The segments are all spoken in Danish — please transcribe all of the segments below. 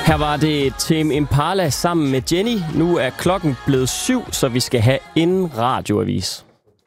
Her var det Tame Impala sammen med Jenny. Nu er klokken blevet 7, så vi skal have en radioavis.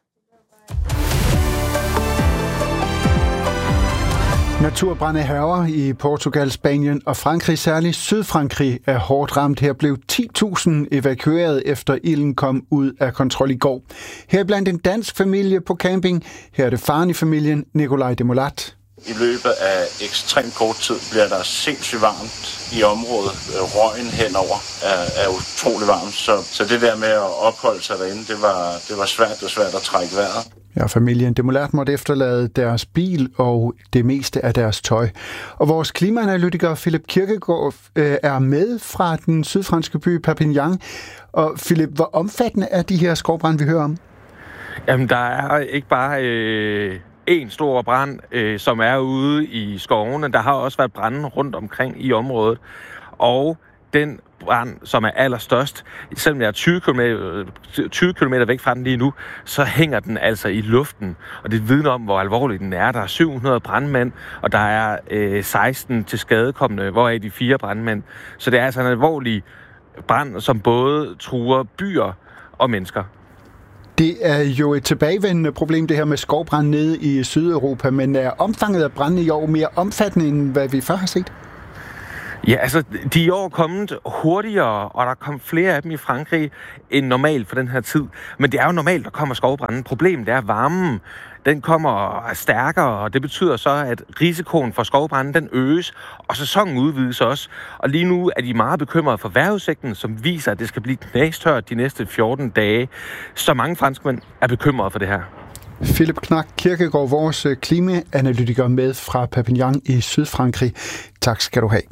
Naturbrande hærger i Portugal, Spanien og Frankrig. Særligt Sydfrankrig er hårdt ramt. Her blev 10.000 evakueret efter ilden kom ud af kontrol i går. Her blandt en dansk familie på camping. Her er det faren i familien, Nikolaj Demolat. I løbet af ekstremt kort tid bliver der sindssygt varmt i området. Røgen henover er utrolig varmt, så det der med at opholde sig derinde, det var svært at trække vejret. Ja, familien Demolat måtte efterlade deres bil og det meste af deres tøj. Og vores klimaanalytiker Philip Kirkegaard er med fra den sydfranske by Perpignan. Og Philip, hvor omfattende er de her skovbrande, vi hører om? Jamen, der er ikke bare en stor brand, som er ude i skovene. Der har også været brande rundt omkring i området. Og den brand, som er allerstørst, selvom jeg er 20 km væk fra den lige nu, så hænger den altså i luften. Og det vidner om, hvor alvorlig den er. Der er 700 brandmænd, og der er 16 til skadekommende, hvoraf de 4 brandmænd. Så det er altså en alvorlig brand, som både truer byer og mennesker. Det er jo et tilbagevendende problem, det her med skovbrand nede i Sydeuropa, men er omfanget af branden i år mere omfattende, end hvad vi før har set? Ja, altså, de er i år kommet hurtigere, og der kom flere af dem i Frankrig end normalt for den her tid. Men det er jo normalt, der kommer skovbranden. Problemet er, at varmen den kommer stærkere, og det betyder så, at risikoen for skovbranden den øges, og sæsonen udvides også. Og lige nu er de meget bekymrede for vejrudsigten, som viser, at det skal blive knastørt de næste 14 dage. Så mange franskmænd er bekymrede for det her. Philip Knak Kirkegaard, vores klimaanalytiker med fra Perpignan i Sydfrankrig. Tak skal du have.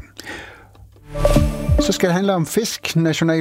Så skal det handle om fisk.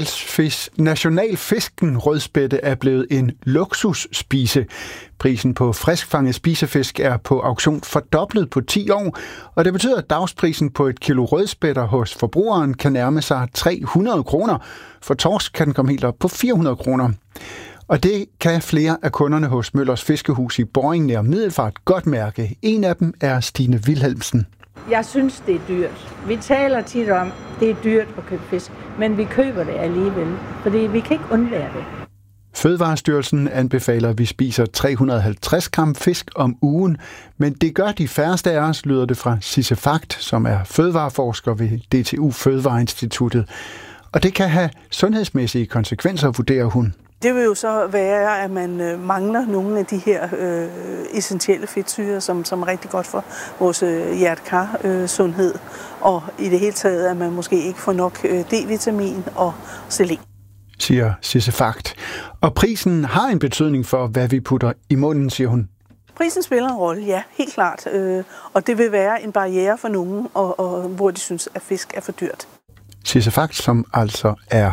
Nationalfisken rødspætte er blevet en luksusspise. Prisen på friskfanget spisefisk er på auktion fordoblet på 10 år, og det betyder, at dagsprisen på et kilo rødspætter hos forbrugeren kan nærme sig 300 kroner. For torsk kan den komme helt op på 400 kroner. Og det kan flere af kunderne hos Møllers Fiskehus i Borring nær Middelfart godt mærke. En af dem er Stine Wilhelmsen. Jeg synes, det er dyrt. Vi taler tit om, det er dyrt at købe fisk, men vi køber det alligevel, fordi vi kan ikke undvære det. Fødevarestyrelsen anbefaler, at vi spiser 350 gram fisk om ugen, men det gør de færreste af os, lyder det fra Sisse Fagt, som er fødevareforsker ved DTU Fødevareinstituttet. Og det kan have sundhedsmæssige konsekvenser, vurderer hun. Det vil jo så være, at man mangler nogle af de her essentielle fedtsyrer, som er rigtig godt for vores hjerte-kar-sundhed. Og i det hele taget, at man måske ikke får nok D-vitamin og selen. Siger Sisse Fagt. Og prisen har en betydning for, hvad vi putter i munden, siger hun. Prisen spiller en rolle, ja, helt klart. Og det vil være en barriere for nogen, og hvor de synes, at fisk er for dyrt. Sisse Fagt, som altså er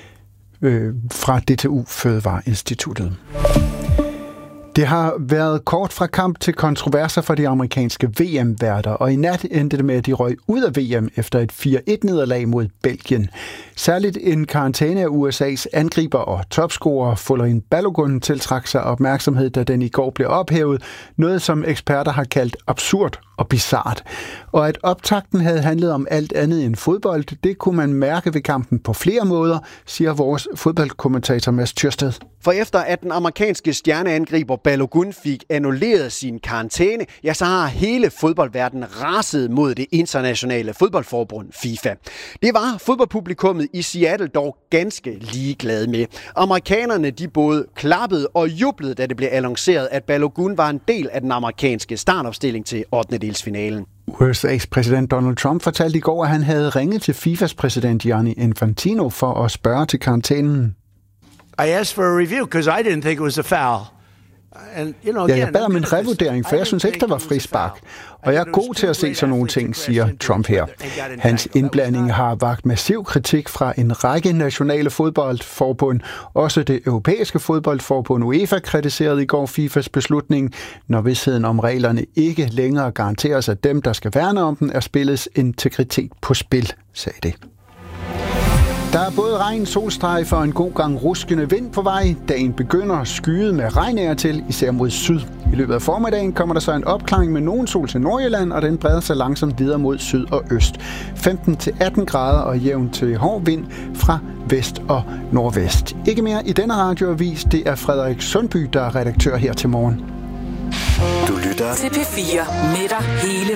fra DTU Fødevareinstituttet. Det har været kort fra kamp til kontroverser for de amerikanske VM-værter, og i nat endte det med, at de røg ud af VM efter et 4-1-nederlag mod Belgien. Særligt en karantæne af USA's angriber og topscorer Folarin Balogun tiltrak sig opmærksomhed, da den i går blev ophævet, noget som eksperter har kaldt absurd og bizart. Og at optakten havde handlet om alt andet end fodbold, det kunne man mærke ved kampen på flere måder, siger vores fodboldkommentator Mads Thyrsted. For efter at den amerikanske stjerneangriber Balogun fik annulleret sin karantæne, ja, så har hele fodboldverdenen raset mod det internationale fodboldforbund FIFA. Det var fodboldpublikummet i Seattle dog ganske ligeglade med. Amerikanerne de både klappede og jublede, da det blev annonceret, at Balogun var en del af den amerikanske startopstilling til 8-delsfinalen. USA's præsident Donald Trump fortalte i går, at han havde ringet til FIFAs præsident Gianni Infantino for at spørge til karantænen. I asked for a review because I didn't think it was a foul. Jeg bad om en revurdering, for jeg synes ikke, der var frispark. Og jeg er god til at se sådan nogle ting, siger Trump her. Hans indblanding har vakt massiv kritik fra en række nationale fodboldforbund. Også det europæiske fodboldforbund UEFA kritiserede i går FIFAs beslutning, når vidstheden om reglerne ikke længere garanteres, at dem, der skal værne om den, er spillets integritet på spil, sagde det. Der er både regn, solstrejfer og en god gang ruskende vind på vej. Dagen begynder skyet med regn af til, især mod syd. I løbet af formiddagen kommer der så en opklaring med nogen sol til Nordjylland, og den breder sig langsomt videre mod syd og øst. 15-18 grader og jævn til hård vind fra vest og nordvest. Ikke mere i denne radioavis. Det er Frederik Sundby, der er redaktør her til morgen. Du lytter til P4 med dig hele